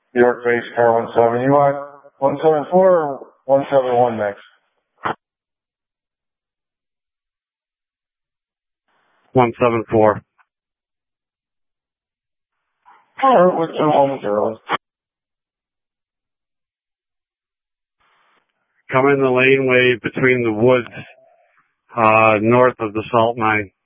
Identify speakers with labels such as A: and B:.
A: York base car 17. You want 174 or 171 next?
B: 174.
A: Alright, we'll do momentarily.
B: Come in the laneway between the woods, north of the salt mine.